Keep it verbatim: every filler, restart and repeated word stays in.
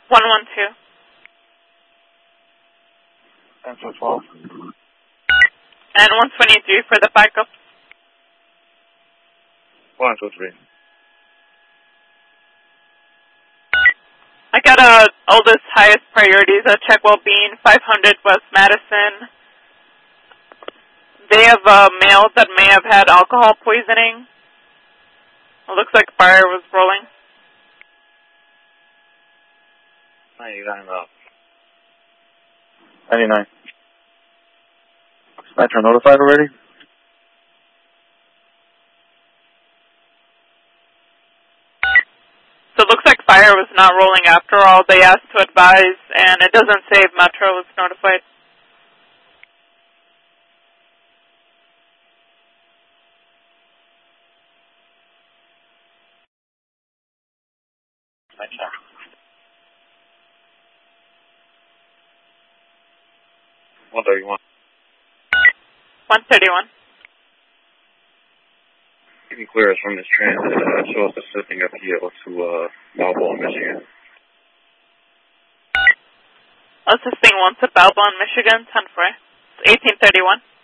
one one two. Answer twelve. And one twenty-three for the backup. one two three. I got a oldest, highest priorities at check well-being, five hundred West Madison. They have a male that may have had alcohol poisoning. It looks like fire was rolling. ninety-nine up. ninety-nine. Dispatcher notified already? So it looks like fire was not rolling after all. They asked to advise, and it doesn't say if Metro was notified. one thirty-one. one thirty-one. You can clear us from this transit. Uh, show us assisting up here to uh, Balboa, Michigan. Assisting one to Balboa, Michigan, ten four. It's eighteen thirty-one.